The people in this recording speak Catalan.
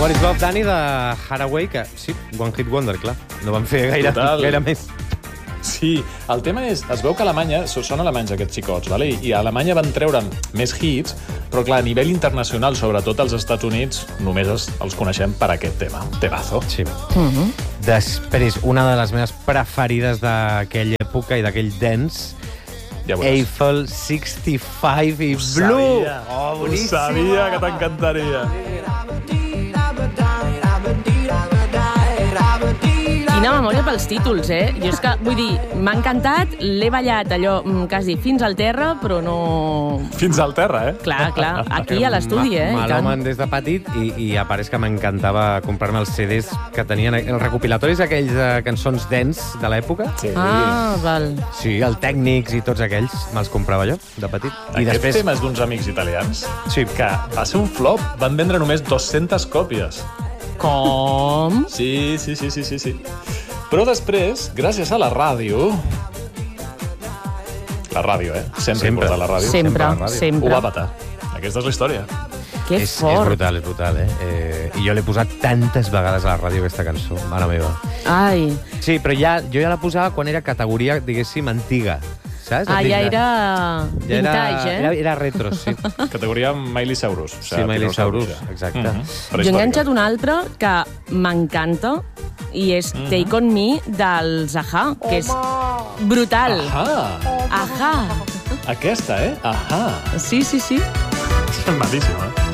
What is Love, Dani, de Haraway, que sí, One Hit Wonder, clar. No van fer gaire més. Sí, el tema és, es veu que a Alemanya, són alemanys aquests xicots, vale? I a Alemanya van treure més hits, però clar, a nivell internacional, sobretot als Estats Units, només els coneixem per aquest tema, temazo. Sí. Després, una de les meves preferides d'aquella època i d'aquell dance, ja Eiffel 65 i Blue. Ho sabia que t'encantaria. Quina memòria pels títols, Jo és que, vull dir, m'ha encantat, l'he ballat allò quasi fins al terra, però no... Fins al terra, Clar, aquí a l'estudi, M'alomen des de petit i a part és que m'encantava comprar-me els CDs que tenien, els recopilatoris aquells de cançons dance de l'època. Sí. Ah, val. Sí, el Tècnics i tots aquells me'ls comprava jo, de petit. Aquest tema és d'uns amics italians, sí, que va ser un flop, van vendre només 200 còpies. Com? Sí. Però després, gràcies a la ràdio... La ràdio, Sempre important la ràdio. Sempre. Ho va patar. Aquesta és la història. Que fort. És brutal, I jo l'he posat tantes vegades a la ràdio, aquesta cançó, mare meva. Ai. Sí, però jo ja la posava quan era categoria, diguéssim, antiga. Saps? Ja era vintage, Era retro, sí. Categoria Miley Cyrus. Sí, Miley Cyrus, exacte. Jo he enganxat un altre que m'encanta i és Take On Me dels Ahà, que és brutal. Ahà. Ahà. Aquesta, Ahà. Sí. Malíssima.